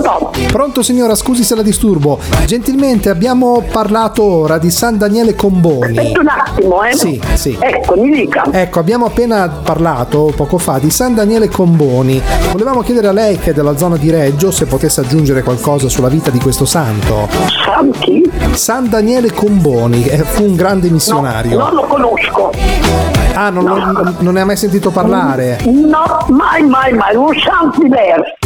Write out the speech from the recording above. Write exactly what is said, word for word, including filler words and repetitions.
Pronto? Pronto signora, scusi se la disturbo. Gentilmente abbiamo parlato ora di San Daniele Comboni. Aspetta un attimo, eh? Sì, sì. Ecco, mi dica. Ecco, abbiamo appena parlato poco fa di San Daniele Comboni. Volevamo chiedere a lei, che è della zona di Reggio, se potesse aggiungere qualcosa sulla vita di questo santo. San chi? San Daniele Comboni, eh, fu un grande missionario. No, non lo conosco. Ah, non, No. non, non ne ha mai sentito parlare? No, mai, mai, mai. Un santo diverso.